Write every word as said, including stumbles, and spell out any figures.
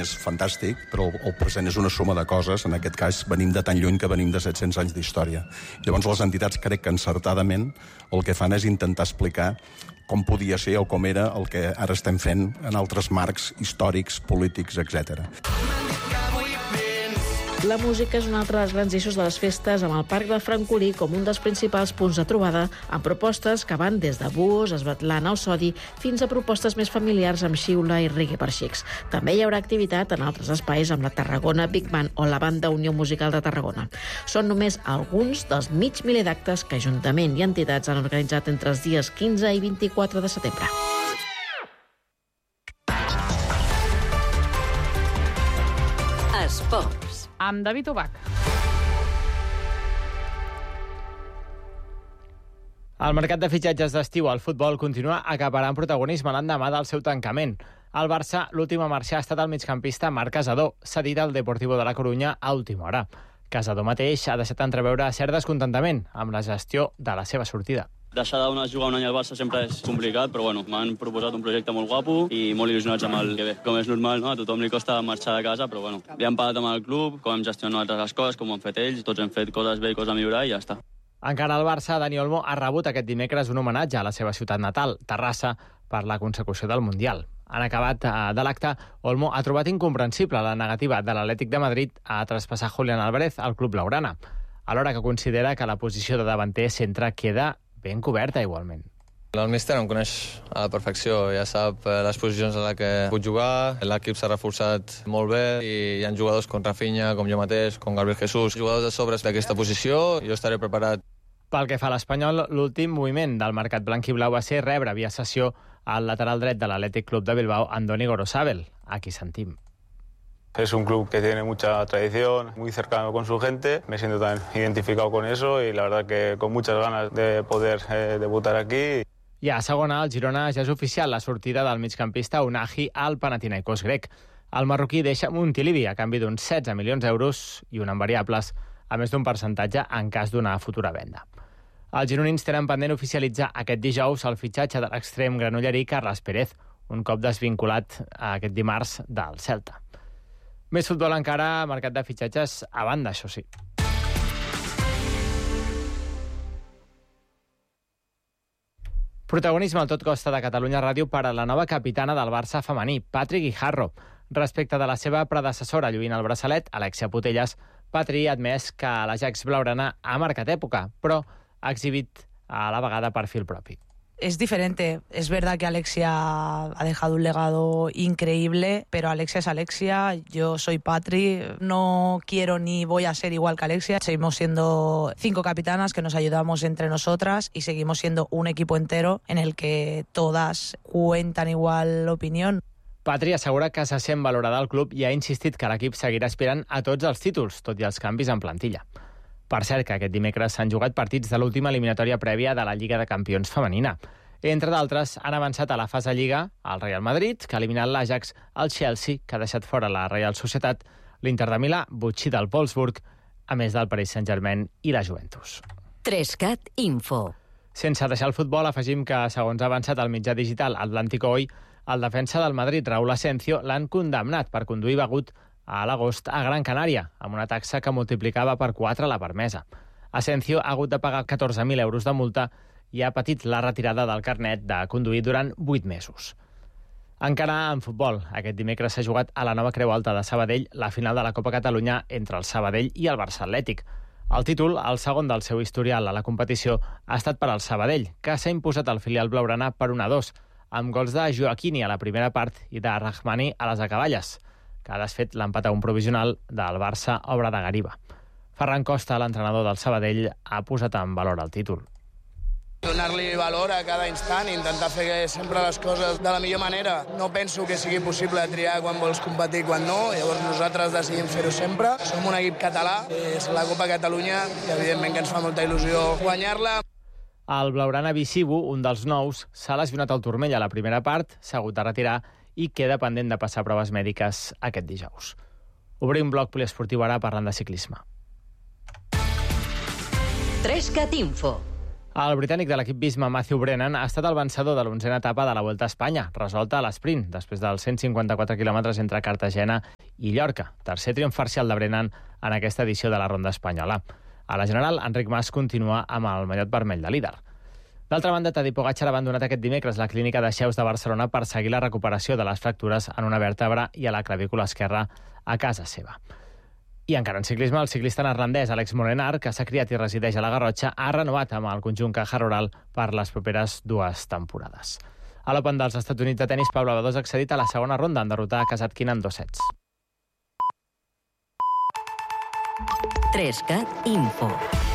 és fantàstic, però el present és una suma de coses. En aquest cas, venim de tan lluny que venim de set-cents anys d'història. Llavors, les entitats, crec que encertadament, el que fan és intentar explicar com podia ser o com era el que ara estem fent en altres marcs històrics, polítics, etcètera. La música és un altre dels grans eixos de les festes, amb el Parc del Francolí com un dels principals punts de trobada, amb propostes que van des de búhos, esbatlant al sodi, fins a propostes més familiars amb xiula i reggae per xics. També hi haurà activitat en altres espais amb la Tarragona Big Band o la Banda Unió Musical de Tarragona. Són només alguns dels mig miler d'actes que Ajuntament i entitats han organitzat entre els dies quinze i vint-i-quatre de setembre. Esports. Amb David Ubach. El mercat de fitxatges d'estiu al futbol continua acaparant protagonisme l'endemà del seu tancament. Al Barça, l'últim a marxar ha estat el migcampista Marc Casadó, cedit al Deportivo de la Corunya a última hora. Casadó mateix ha deixat entreveure cert descontentament amb la gestió de la seva sortida. Deixar de jugar un any al Barça sempre és complicat, però bueno, m'han proposat un projecte molt guapo i molt il·lusionats amb el que ve. Com és normal, no? A tothom li costa marxar de casa, però bueno, ja hem parlat amb el club, com hem gestionat les coses, com ho han fet ells, tots hem fet coses bé i coses a millorar i ja està. Encara al Barça, Dani Olmo ha rebut aquest dimecres un homenatge a la seva ciutat natal, Terrassa, per la consecució del Mundial. En acabat de l'acte, Olmo ha trobat incomprensible la negativa de l'Atlètic de Madrid a traspassar Julián Álvarez al club blaugrana, alhora que considera que la posició de davanter centre queda ben coberta igualment. El míster em coneix a la perfecció, ja sap les posicions en les que puc jugar, l'equip s'ha reforçat molt bé i hi ha jugadors com Rafinha, com jo mateix, com Gabriel Jesús, jugadors de sobres d'aquesta posició, jo estaré preparat. Pel que fa a l'Espanyol, l'últim moviment del mercat blanc i blau va ser rebre via sessió al lateral dret de l'Athletic Club de Bilbao, Andoni Gorosabel. Aquí sentim. Es un club que tiene mucha tradición, muy cercano con su gente. Me siento tan identificado con eso y la verdad que con muchas ganas de poder eh, debutar aquí. I a segona, el Girona ja és oficial la sortida del migcampista Unahi al Panathinaikos grec. El marroquí deixa Montilivi a canvi d'uns setze milions d'euros i un en variables, a més d'un percentatge en cas d'una futura venda. Els gironins tenen pendent oficialitzar aquest dijous el fitxatge de l'extrem granollerí Carles Pérez, un cop desvinculat aquest dimarts del Celta. Més futbol encara, mercat de fitxatges a banda, això sí. Protagonisme al Tot Costa de Catalunya Ràdio per a la nova capitana del Barça femení, Patri Guijarro. Respecte de la seva predecessora lluint el braçalet, Alexia Putellas, Patri ha admès que l'Ajax blaugrana ha marcat època, però ha exhibit a la vegada perfil propi. Es diferente. Es verdad que Alexia ha dejado un legado increíble, pero Alexia es Alexia, yo soy Patri, no quiero ni voy a ser igual que Alexia. Seguimos siendo cinco capitanas que nos ayudamos entre nosotras y seguimos siendo un equipo entero en el que todas cuentan igual opinión. Patri assegura que se sent valorada al club i ha insistit que l'equip seguirà aspirant a tots els títols, tot i els canvis en plantilla. Per cert, que aquest dimecres s'han jugat partits de l'última eliminatòria prèvia de la Lliga de Campions femenina. Entre d'altres, han avançat a la fase Lliga el Real Madrid, que ha eliminat l'Ajax, el Chelsea, que ha deixat fora la Real Societat, l'Inter de Milà, butxí del Wolfsburg, a més del Paris Saint-Germain i la Juventus. Trescat Info. Sense deixar el futbol, afegim que, segons ha avançat el mitjà digital Atlántico Hoy, el defensa del Madrid, Raúl Asensio, l'han condemnat per conduir begut a l'agost a Gran Canària, amb una taxa que multiplicava per quatre la permesa. Asensio ha hagut de pagar catorze mil euros de multa i ha patit la retirada del carnet de conduir durant vuit mesos. Encara en futbol, aquest dimecres s'ha jugat a la nova Creu Alta de Sabadell la final de la Copa Catalunya entre el Sabadell i el Barça Atlètic. El títol, el segon del seu historial a la competició, ha estat per al Sabadell, que s'ha imposat al filial blaugrana per un a dos, amb gols de Joaquini a la primera part i de Rahmani a les acaballes, que ha desfet l'empat a un provisional del Barça obra de Gariba. Ferran Costa, l'entrenador del Sabadell, ha posat en valor el títol. Donar-li valor a cada instant i intentar fer sempre les coses de la millor manera. No penso que sigui possible triar quan vols competir i quan no, llavors nosaltres decidim fer-ho sempre. Som un equip català, és la Copa Catalunya i evidentment que ens fa molta il·lusió guanyar-la. El blaugrana Bicibu, un dels nous, s'ha lesionat al turmell a la primera part, s'ha hagut de retirar i queda pendent de passar proves mèdiques aquest dijous. Obrim bloc poliesportiu ara parlant de ciclisme. Trescat Info. El britànic de l'equip Visma, Matthew Brennan, ha estat el vencedor de l'onzena etapa de la Volta a Espanya, resolta a l'esprint, després dels cent cinquanta-quatre quilòmetres entre Cartagena i Llorca. Tercer triomf parcial de Brennan en aquesta edició de la Ronda Espanyola. A la general, Enric Mas continua amb el mallot vermell de líder. D'altra banda, Tadej Pogačar ha abandonat aquest dimecres la clínica de Xeus de Barcelona per seguir la recuperació de les fractures en una vèrtebra i a la clavícula esquerra a casa seva. I encara en ciclisme, el ciclista neerlandès Alex Molenaar, que s'ha criat i resideix a la Garrotxa, ha renovat amb el conjunt Caja Rural per les properes dues temporades. A l'Open dels Estats Units de tenis, Pablo Badosa ha accedit a la segona ronda en derrotar a Kasatkina en dos sets. tres cat Info.